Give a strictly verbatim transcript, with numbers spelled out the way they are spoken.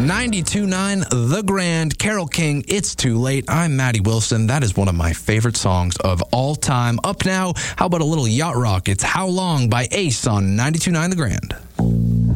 ninety-two point nine The Grand, Carole King, It's Too Late. I'm Maddie Wilson. That is one of my favorite songs of all time. Up now, how about a little yacht rock? It's How Long by Ace on ninety-two point nine The Grand.